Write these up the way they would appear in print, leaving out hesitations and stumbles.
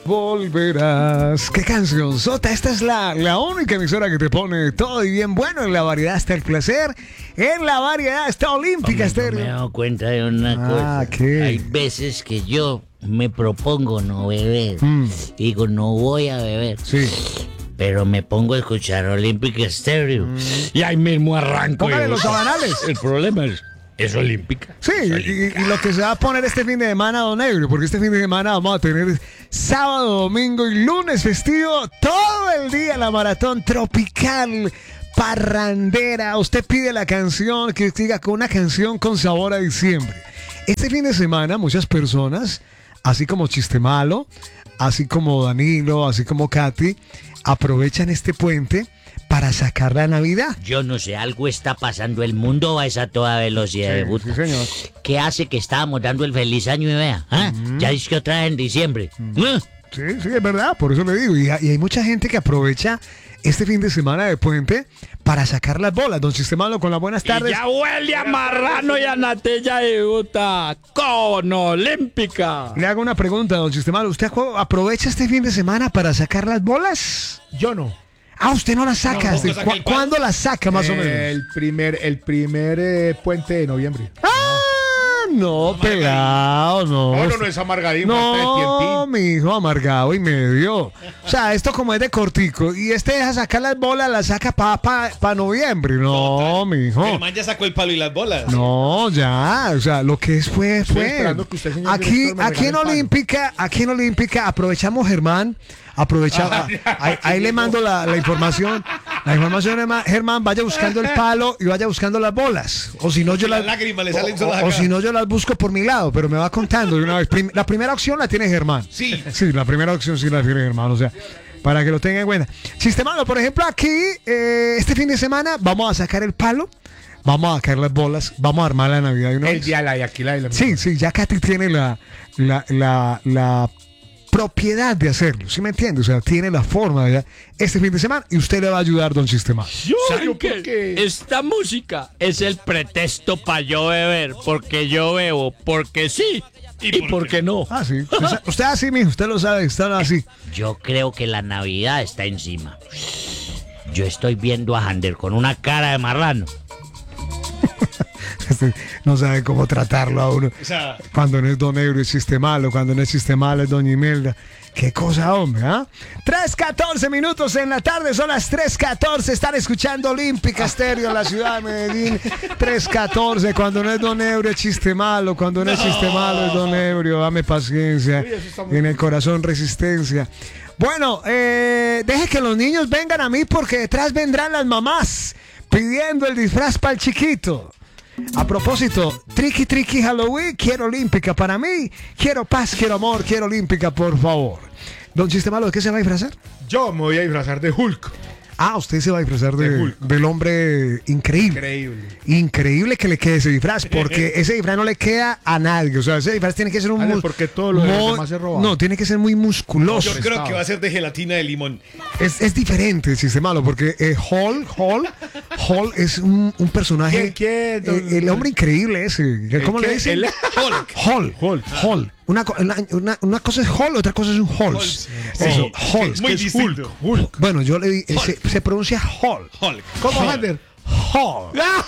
Volverás. ¿Qué canción sota? Esta es la única emisora que te pone todo y bien bueno. En la variedad está el placer. En la variedad está Olímpica Hombre, Estéreo. me he dado cuenta de una cosa. ¿qué? Hay veces que yo me propongo no beber. Digo, no voy a beber. Sí. Pero me pongo a escuchar Olímpica Stereo. Y ahí mismo arranco. Póngale y los boto. sabanales. El problema es Olímpica. Sí, y lo que se va a poner este fin de semana, don Ebrio, porque este fin de semana vamos a tener sábado, domingo y lunes festivo, todo el día la maratón tropical, parrandera. Usted pide la canción que diga con una canción con sabor a diciembre. Este fin de semana muchas personas, así como Chiste Malo, así como Danilo, así como Katy, aprovechan este puente para sacar la Navidad. Yo no sé, algo está pasando. El mundo va a esa toda velocidad de puta. Sí, señor. ¿Qué hace que estábamos dando el feliz año y vea? ¿Ah? Ya dice que otra vez en diciembre. ¿Ah? Sí, es verdad, por eso le digo. Y hay mucha gente que aprovecha este fin de semana de puente para sacar las bolas. Don Sistemalo, con las buenas tardes. Ya huele a marrano y a natella de Utah con Olímpica. Le hago una pregunta, don Sistemalo. ¿Usted aprovecha este fin de semana para sacar las bolas? Yo no. Ah, usted no las saca. No, no saca el palo. ¿Cuándo las saca, más o menos? El primer puente de noviembre. No, pelado, no. No es amargadín, No, mijo, amargado y medio. O sea, esto como es de cortico. Y este deja sacar las bolas, las saca pa noviembre. No, mijo. El man ya sacó el palo y las bolas. No, ya. O sea, lo que es fue. esperando que usted, señor Aquí director, me regale aquí en Olímpica, aprovechamos, Germán. Ahí le mando la información. La información, Germán, vaya buscando el palo y vaya buscando las bolas. O si no, yo las lágrimas le salen solas o acá. si no, yo las busco por mi lado, pero me va contando de una vez. La primera opción la tiene Germán. Sí. Sí, la primera opción sí la tiene Germán. O sea, para que lo tengan en cuenta. Sistemado, por ejemplo, aquí, este fin de semana, vamos a sacar el palo. Vamos a sacar las bolas, vamos a armar la Navidad de una El vez. día de la Yaquila y la Sí, ya Katy tiene la propiedad de hacerlo, ¿sí me entiende? O sea, tiene la forma de este fin de semana y usted le va a ayudar, don Sistema. ¿Saben qué? Esta música es el pretexto para yo beber, porque yo bebo, porque sí y porque no. Ah, sí. Usted así, mijo, usted lo sabe, está así. Yo creo que la Navidad está encima. Yo estoy viendo a Hander con una cara de marrano. No sabe cómo tratarlo a uno. O sea, Cuando no es don Ebro es chiste malo, cuando no es chiste malo es doña Imelda. Qué cosa, hombre, ¿ah? 3:14 minutos en la tarde, son las 3:14. Están escuchando Olímpica Estéreo en la ciudad de Medellín. 3:14, cuando no es don Ebro es chiste malo, cuando no es chiste malo es don Ebro. Dame paciencia. En el corazón resistencia. Bueno, deje que los niños vengan a mí porque detrás vendrán las mamás pidiendo el disfraz para el chiquito. A propósito, Tricky Halloween, quiero Olímpica para mí, quiero paz, quiero amor, quiero Olímpica, por favor. Don Chiste Malo, ¿de qué se va a disfrazar? Yo me voy a disfrazar de Hulk. Ah, usted se va a disfrazar De Hulk. del hombre increíble. Increíble. Increíble que le quede ese disfraz, porque ese disfraz no le queda a nadie. O sea, ese disfraz tiene que ser Ale, porque todo lo demás se roba. No, tiene que ser muy musculoso. yo creo que va a ser de gelatina de limón. Es diferente el Chiste Malo, porque Hall es un personaje. ¿Quién? El hombre increíble ese. ¿Cómo le dicen? El Hall. Una cosa es Hall, otra cosa es un Halls. Eso, Hall. Es muy distinto. Bueno, yo le di, se pronuncia Hall. Hulk. ¿Cómo, Hander? Hall.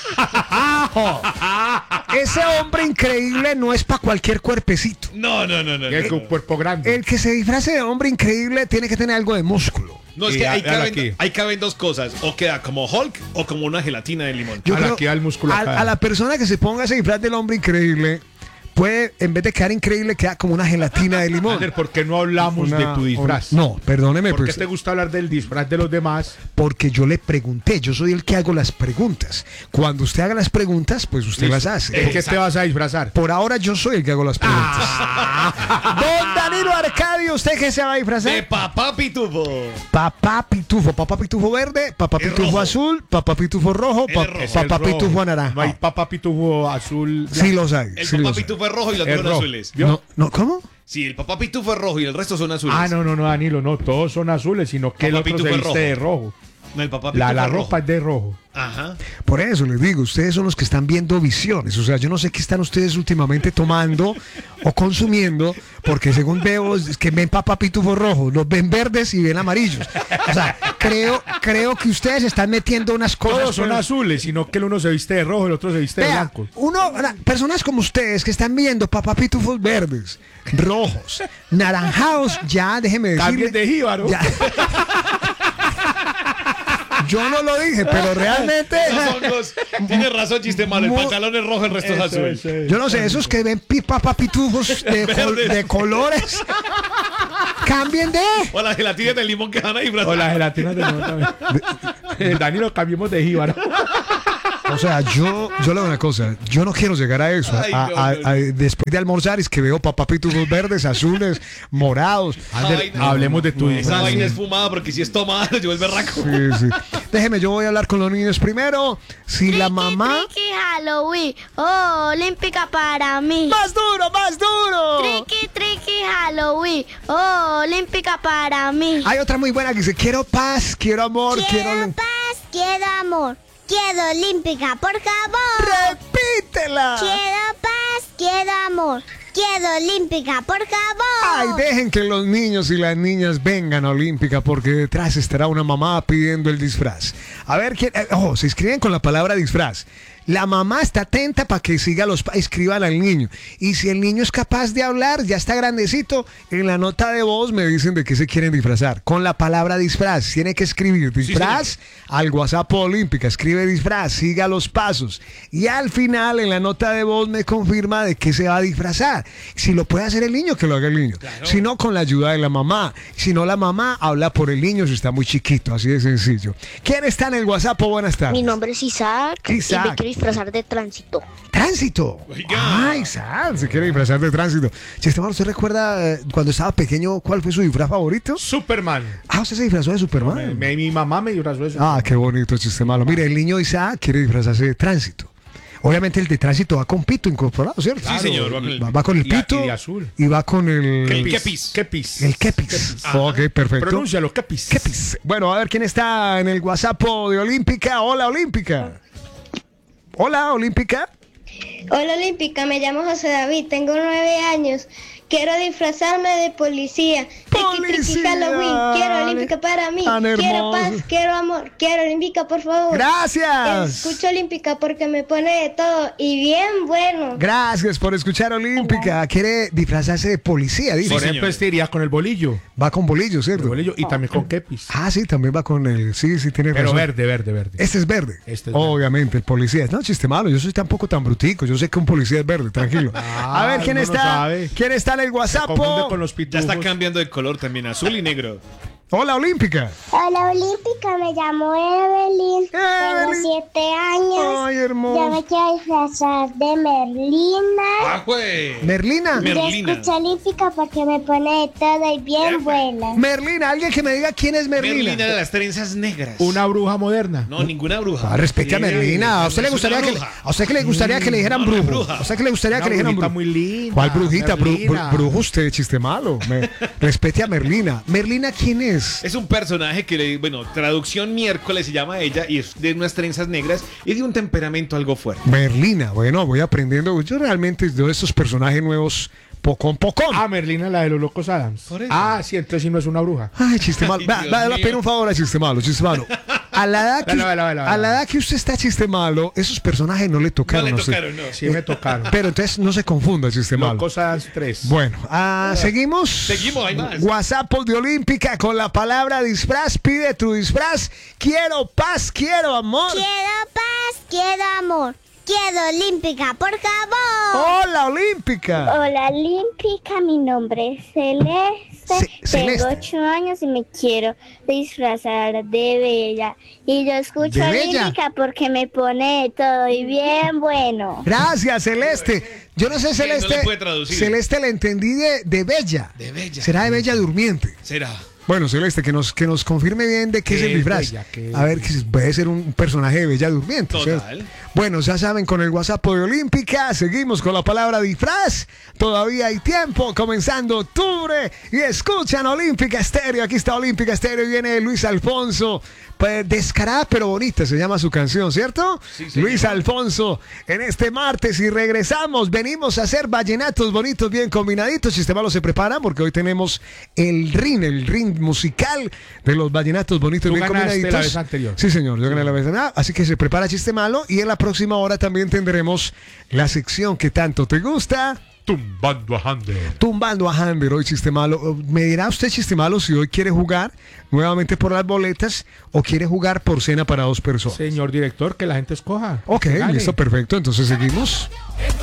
Ese hombre increíble no es para cualquier cuerpecito. No. Es un cuerpo grande. El que se disfrace de hombre increíble tiene que tener algo de músculo. No, es Y que aquí. ahí caben dos cosas. O queda como Hulk o como una gelatina de limón. Yo creo Aquí al músculo acá. a la persona que se ponga ese disfraz del hombre increíble puede, en vez de quedar increíble, queda como una gelatina de limón. Hander, ¿por qué no hablamos de tu disfraz? No, perdóneme, ¿Por qué pues, te gusta hablar del disfraz de los demás? porque yo le pregunté, yo soy el que hago las preguntas. Cuando usted haga las preguntas, pues usted las hace. ¿En qué te vas a disfrazar? Por ahora yo soy el que hago las preguntas. Don Danilo Arcadio, ¿usted qué se va a disfrazar? De papá pitufo. Papá pitufo verde, papá El pitufo rojo. azul, papá pitufo rojo, El rojo. Es el papá rojo. pitufo naranja. No hay papá pitufo azul. Sí los hay. El sí papá los hay. pitufo es rojo y los Es demás rojo. azules. No, ¿cómo? Sí, el papá pitufo es rojo y el resto son azules. No, Danilo, no, todos son azules, sino que el Papá otro Pitufo se es viste de rojo. No, el papá Pitufo La es rojo. ropa es de rojo. Ajá. Por eso les digo, ustedes son los que están viendo visiones. O sea, yo no sé qué están ustedes últimamente tomando o consumiendo, porque según veo es que ven Papá Pitufo rojo, los ven verdes y ven amarillos. O sea, creo que ustedes están metiendo unas cosas. Todos son azules, sino que el uno se viste de rojo, el otro se viste de Vea, blanco. personas como ustedes que están viendo Papá Pitufos verdes, rojos, naranjados, ya déjeme decirle. Cambien de jíbaro. Ya. Yo no lo dije, pero realmente. Tienes razón, chiste malo. El Mu- pantalón es rojo, el resto es azul. Eso. Yo no sé, esos que ven Papá Pitufos de colores, cambien de. O las gelatinas de limón que van a disfrazar. O las gelatinas de limón también. Dani, cambiemos de jíbaro. O sea, yo le digo una cosa, yo no quiero llegar a eso. Ay, no. Después de almorzar es que veo Papá Pitufos verdes, azules, morados. Ay, no. Hablemos de tu Esa hijo. vaina es fumada porque si es tomada, yo el berraco. Sí. Déjeme, yo voy a hablar con los niños primero. Si la mamá. Triki Halloween, oh, olímpica para mí. ¡Más duro, más duro! Triki Halloween, oh, olímpica para mí. Hay otra muy buena que dice, quiero paz, quiero amor, Quiero paz, quiero amor, quiero olímpica, por favor. ¡Repítela! Quiero paz, quiero amor, quiero olímpica, por favor. Ay, dejen que los niños y las niñas vengan a Olímpica porque detrás estará una mamá pidiendo el disfraz. A ver quién. Se escriben con la palabra disfraz. La mamá está atenta para que siga escriban al niño. Y si el niño es capaz de hablar, ya está grandecito, en la nota de voz me dicen de qué se quieren disfrazar. Con la palabra disfraz. Tiene que escribir disfraz al WhatsApp Olímpica. Escribe disfraz, siga los pasos. Y al final, en la nota de voz, me confirma de qué se va a disfrazar. Si lo puede hacer el niño, que lo haga el niño. Claro. Si no, con la ayuda de la mamá. Si no, la mamá habla por el niño si está muy chiquito. Así de sencillo. ¿Quién está en el WhatsApp? Buenas tardes. Mi nombre es Isaac, Isaac. y me quiero disfrazar de tránsito. ¡Tránsito! Oiga. ¡Ay, Sal! Se quiere disfrazar de tránsito. Chiste, ¿usted recuerda cuando estaba pequeño cuál fue su disfraz favorito? Superman. ¿Usted se disfrazó de Superman? Mi mamá me disfrazó de Superman. Qué bonito, chiste malo. Mire, el niño Isaac quiere disfrazarse de tránsito. Obviamente el de tránsito va con pito incorporado, ¿cierto? Sí, señor. Va con el pito y de azul. y va con el... El kepis. El kepis. Ok, perfecto. Pronúncialo, kepis. Kepis. Bueno, a ver quién está en el WhatsApp de Olímpica. Hola, Olímpica. Hola, Olímpica. Hola Olímpica, me llamo José David, tengo 9 años. Quiero disfrazarme de policía. Triki Halloween. Quiero Olímpica para mí. Tan Quiero hermoso. paz, quiero amor. Quiero Olímpica, por favor. Gracias. Escucho Olímpica porque me pone de todo y bien bueno. Gracias por escuchar Olímpica. Quiere disfrazarse de policía, dice. Por Sí, ejemplo, señor. este iría con el bolillo. Va con bolillo, ¿cierto? El bolillo y también con kepis. Sí, también va con el... Sí, tiene Pero razón. verde. Este es verde. Este es Obviamente, el policía. No, chiste malo. Yo soy tampoco tan brutico. Yo sé que un policía es verde, tranquilo. A ver, ¿quién uno no está? sabe. ¿Quién está en el WhatsApp? Confunde con los Ya pitufos. está cambiando de color también, azul y negro. Hola, Olímpica. Hola Olímpica, me llamo Evelyn. Evelyn. 7 años. Ay, hermoso. Yo me quiero disfrazar de Merlina. güey! Merlina. Merlina. Yo escucho Olímpica porque me pone de todo y bien buena. Merlina, alguien que me diga quién es Merlina. Merlina de las trenzas negras. Una bruja moderna. No, ninguna bruja. Respete a Merlina. ¿A usted le es una gustaría que bruja. a usted que le gustaría que le dijeran No, no es brujo? bruja. ¿A usted que le gustaría Una que le dijeran brujita brujo? muy linda. ¿Cuál brujita? Merlina. Brujo usted, chiste malo. Respete a Merlina. ¿Merlina quién es? Es un personaje que, traducción miércoles se llama ella y es de unas trenzas negras y de un temperamento algo fuerte. Merlina. Bueno, voy aprendiendo. Yo realmente de estos personajes nuevos, pocón. Merlina, la de los locos Adams. Por eso. Sí, entonces sí no es una bruja. Ay, chiste malo. Ay, Va Dios a mío. pedir un favor a chiste malo. A la edad que, Vela. a la edad que usted está chiste malo, esos personajes no le tocaron. No le a usted. tocaron, no. Sí me tocaron. Pero entonces no se confunda, chiste malo. Locos Adams 3. Bueno, seguimos. Seguimos, hay más. WhatsApp de Olímpica con la palabra disfraz. Pide tu disfraz. Quiero paz, quiero amor. Quiero paz, quiero amor, quiero olímpica, por favor. Hola, Olímpica. Hola Olímpica, mi nombre es Celeste. Celeste. Tengo 8 años y me quiero disfrazar de Bella. Y yo escucho ¿De Bella? Olímpica porque me pone de todo y bien bueno. Gracias, Celeste. Yo no sé, Sí, no Celeste. le puede traducir. Celeste le entendí de Bella. De Bella. Será de Bella Durmiente. Será. Bueno, Celeste, que nos confirme bien de qué es el disfraz. A ver, que puede ser un personaje de Bella Durmiente. Total. ¿Cierto? Bueno, ya saben, con el WhatsApp de Olímpica, seguimos con la palabra disfraz. Todavía hay tiempo, comenzando octubre. Y escuchan Olímpica Estéreo. Aquí está Olímpica Estéreo y viene Luis Alfonso. Pues, descarada pero bonita se llama su canción, ¿cierto? Sí, señor. Luis Alfonso, en este martes y regresamos. Venimos a hacer vallenatos bonitos, bien combinaditos. Sistema se prepara porque hoy tenemos el ring musical de los vallenatos bonitos, Tú bien ganaste combinaditos. la vez anterior. Sí, señor, yo gané la vez anterior. Así que se prepara Chiste Malo y en la próxima hora también tendremos la sección que tanto te gusta. Tumbando a Hander. Tumbando a Hander, hoy Chiste Malo. Me dirá usted, Chiste Malo, si hoy quiere jugar nuevamente por las boletas o quiere jugar por cena para 2 personas. Señor director, que la gente escoja. Ok, Dale. listo, perfecto. Entonces seguimos.